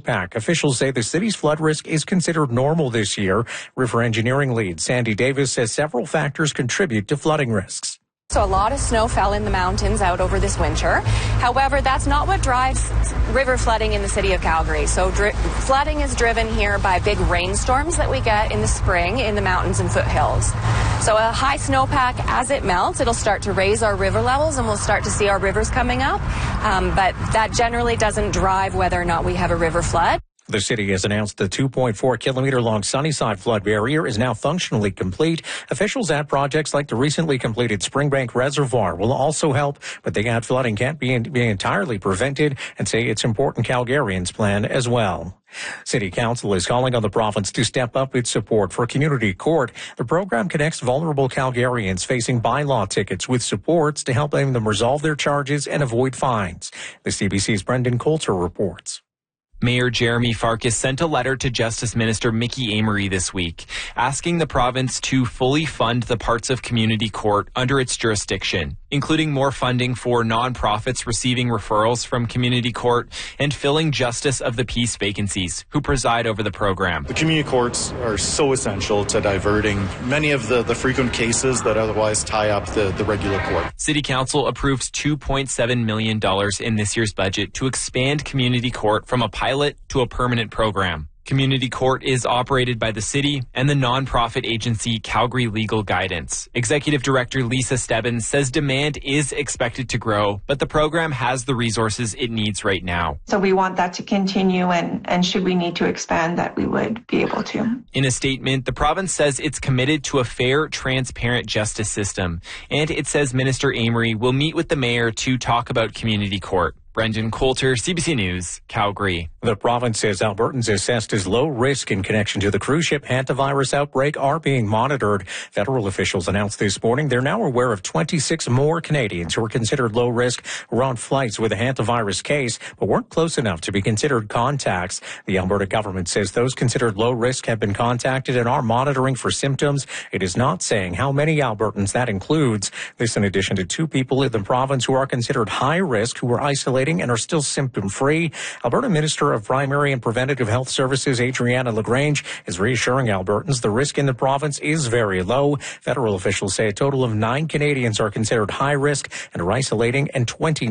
snowpack. Officials say the city's flood risk is considered normal this year. River engineering lead Sandy Davis says several factors contribute to flooding risks. So a lot of snow fell in the mountains out over this winter. However, that's not what drives river flooding in the city of Calgary. So flooding is driven here by big rainstorms that we get in the spring in the mountains and foothills. So a high snowpack, as it melts, it'll start to raise our river levels and we'll start to see our rivers coming up. But that generally doesn't drive whether or not we have a river flood. The city has announced the 2.4-kilometer-long Sunnyside flood barrier is now functionally complete. Officials at projects like the recently completed Springbank Reservoir will also help, but they add flooding can't be entirely prevented and say it's important Calgarians plan as well. City Council is calling on the province to step up its support for Community Court. The program connects vulnerable Calgarians facing bylaw tickets with supports to help them resolve their charges and avoid fines. The CBC's Brendan Coulter reports. Mayor Jeremy Farkas sent a letter to Justice Minister Mickey Amery this week, asking the province to fully fund the parts of Community Court under its jurisdiction, including more funding for nonprofits receiving referrals from Community Court and filling Justice of the Peace vacancies who preside over the program. The community courts are so essential to diverting many of the frequent cases that otherwise tie up the regular court. City Council approved $2.7 million in this year's budget to expand Community Court from a pilot to a permanent program. Community Court is operated by the city and the nonprofit agency Calgary Legal Guidance. Executive Director Lisa Stebbins says demand is expected to grow, but the program has the resources it needs right now. So we want that to continue, and should we need to expand that, we would be able to. In a statement, the province says it's committed to a fair, transparent justice system, and it says Minister Amery will meet with the mayor to talk about Community Court. Brendan Coulter, CBC News, Calgary. The province says Albertans assessed as low risk in connection to the cruise ship hantavirus outbreak are being monitored. Federal officials announced this morning they're now aware of 26 more Canadians who are considered low risk who were on flights with a hantavirus case but weren't close enough to be considered contacts. The Alberta government says those considered low risk have been contacted and are monitoring for symptoms. It is not saying how many Albertans that includes. This in addition to 2 people in the province who are considered high risk who were isolated and are still symptom-free. Alberta Minister of Primary and Preventative Health Services, Adriana LaGrange, is reassuring Albertans the risk in the province is very low. Federal officials say a total of 9 Canadians are considered high risk and are isolating, and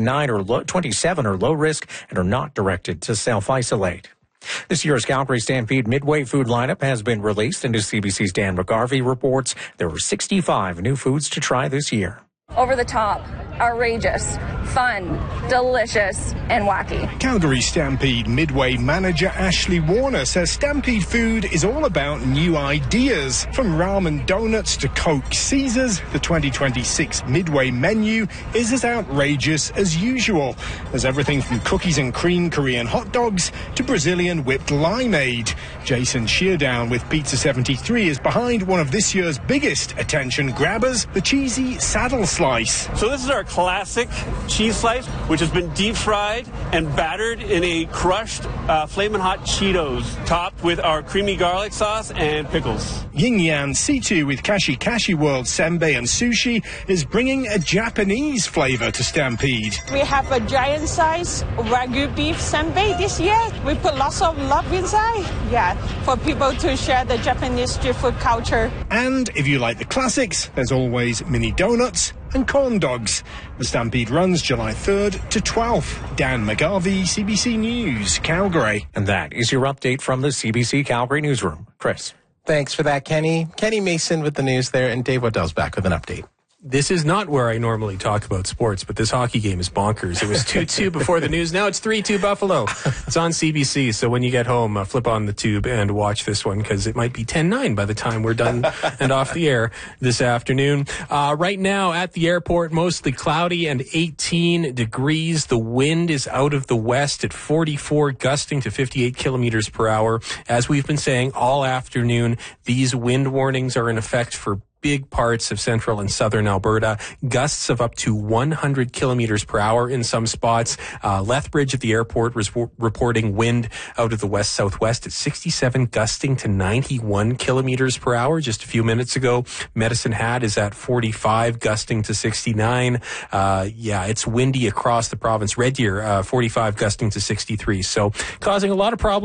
27 are low risk and are not directed to self-isolate. This year's Calgary Stampede Midway food lineup has been released, and as CBC's Dan McGarvey reports, there are 65 new foods to try this year. Over the top, outrageous, fun, delicious, and wacky. Calgary Stampede Midway manager Ashley Warner says Stampede food is all about new ideas. From ramen donuts to Coke Caesars, the 2026 Midway menu is as outrageous as usual. There's everything from cookies and cream Korean hot dogs to Brazilian whipped limeade. Jason Sheardown with Pizza 73 is behind one of this year's biggest attention grabbers, the cheesy saddle slice. So this is our classic cheese slice, which has been deep fried and battered in a crushed Flamin' Hot Cheetos, topped with our creamy garlic sauce and pickles. Ying Yan Situ with Kashi Kashi World Senbei and Sushi is bringing a Japanese flavor to Stampede. We have a giant size Wagyu beef senbei this year. We put lots of love inside, for people to share the Japanese street food culture. And if you like the classics, there's always mini donuts and corn dogs. The Stampede runs July 3rd to 12th. Dan McGarvey, CBC News, Calgary. And that is your update from the CBC Calgary newsroom. Chris. Thanks for that, Kenny. Kenny Mason with the news there, and Dave Waddell's back with an update. This is not where I normally talk about sports, but this hockey game is bonkers. It was 2-2 before the news. Now it's 3-2 Buffalo. It's on CBC, so when you get home, flip on the tube and watch this one, because it might be 10-9 by the time we're done and off the air this afternoon. Right now at the airport, mostly cloudy and 18 degrees. The wind is out of the west at 44, gusting to 58 kilometers per hour. As we've been saying all afternoon, these wind warnings are in effect for big parts of central and southern Alberta. Gusts of up to 100 kilometers per hour in some spots. Lethbridge at the airport was reporting wind out of the west-southwest at 67, gusting to 91 kilometers per hour just a few minutes ago. Medicine Hat is at 45, gusting to 69. It's windy across the province. Red Deer, 45, gusting to 63. So causing a lot of problems.